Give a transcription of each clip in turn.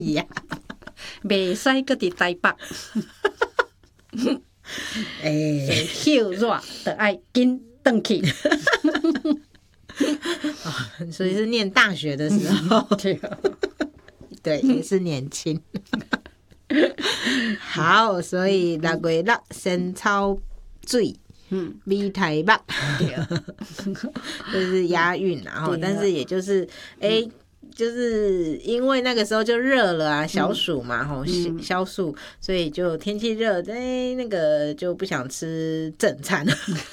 呀， 袂使搁伫台北。休热就爱紧转去。 所以是念大学的时候，对，也是年轻。好，所以6月6先草水，美台北，就是押韵啊。但是也就是就是因为那个时候就热了啊，小暑嘛，消暑，所以就天气热，那个就不想吃正餐。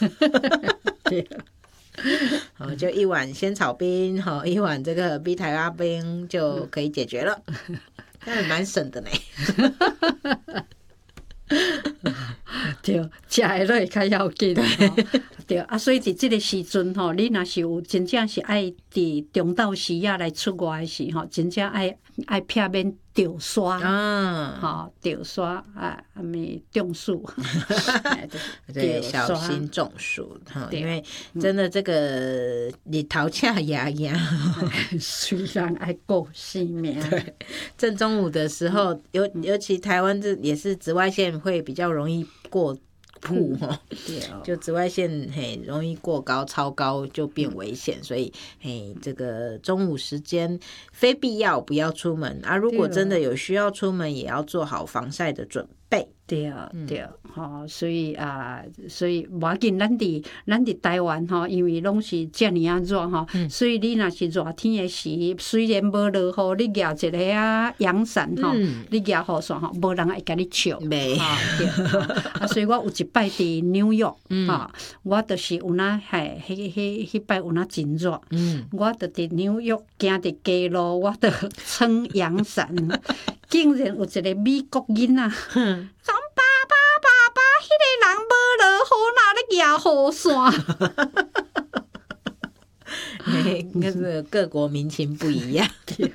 就一碗仙草冰，一碗这个美台北冰就可以解决了，但是蛮省的呢。 对，食的都会较要紧。对啊，所以伫这个时阵吼，你若是有真正是爱伫中昼时啊来出外的时吼，真正爱避免着沙啊，着沙啊，咪中暑。 对，小心中暑因为真的这个日头恰牙牙， 虽然爱顾性命。 对，正中午的时候，尤其台湾这也是紫外线会比较容易过曝就紫外线容易过高超高就变危险，所以这个中午时间非必要不要出门啊，如果真的有需要出门也要做好防晒的准备。 对所以无要紧，咱伫台湾因为拢是遮尔啊热所以你若是热天的时，虽然无落雨，你举一个阳伞你举雨伞无人会甲你笑。对所以我有一摆伫纽约我就是有那迄摆有那真热我就伫纽约行伫街路，我就撑阳伞。竟然有一个美国囡仔讲爸爸，迄个人无落雨，哪咧举雨伞？ 跟各国民情不一样。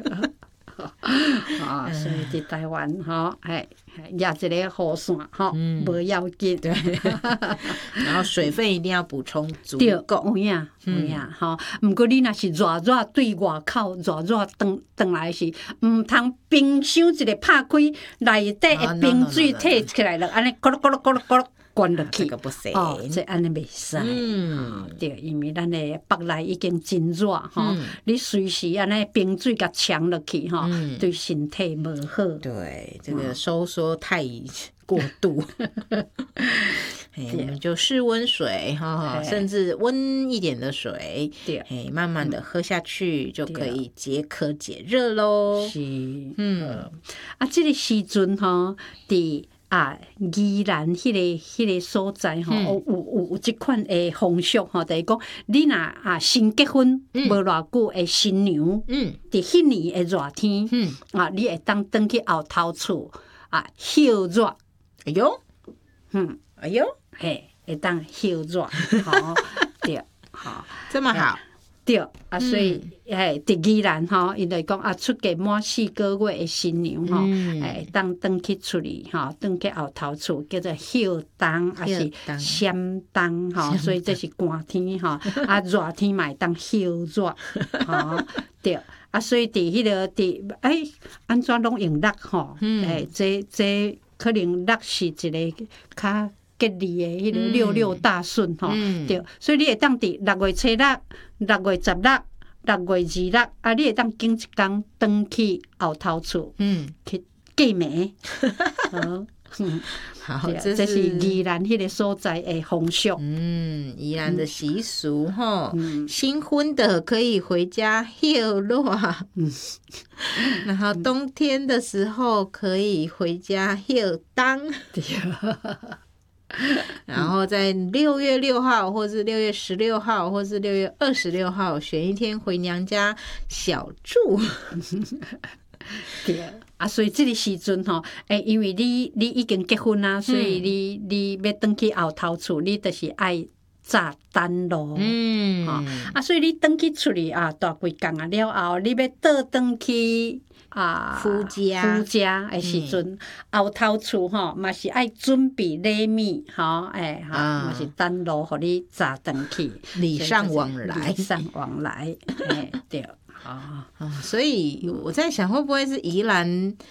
所以伫台湾压一个雨伞无要紧。对， 然后水分一定要补充足够。 有影毋过你若是热对外口热转来是，毋通冰箱一个拍开，内底的冰水摕起来了，安尼咕噜咕噜咕噜咕噜灌落去。 这个不行这安尼袂使。对，因为咱的北内已经真热你随时安尼冰水甲呛落去对身体无好。 对，这个收缩太过度。我们就室温水甚至温一点的水，慢慢的喝下去就可以解渴解热咯。 是，这个时阵伫宜兰迄个所在有即款的风俗就是讲你若新结婚无偌久的新娘伫迄年的热天你会当转去后头厝休热。 哎呦，哎呦， 会当休热。对， 这么好。 对所以伫宜兰伊就讲出嫁满4个月的新娘当转去厝里转去后头厝叫做休冬还是闪冬所以这是寒天热天嘛会当休热。对所以伫迄个安怎拢用6这可能6是一个较吉利的迄个66大顺对，所以你会当伫6月初6、6月16、6月26你会当经一天转去后头厝去过暝。 好， 这是宜兰迄个所在的风俗。 宜兰的习俗新婚的可以回家休热，然后冬天的时候可以回家休冬。然后在6月6号或是6月16号或是6月26号选一天回娘家小住。 对所以这个时阵因为你已经结婚啊，所以你要转去后头厝，你就是爱早等咯。所以你转去厝里大几工了后，你要倒转去夫家的时阵，后头厝嘛是爱准备礼物嘛是等路互你早转去， 礼尚往来。 对。 所以我在想会不会是宜兰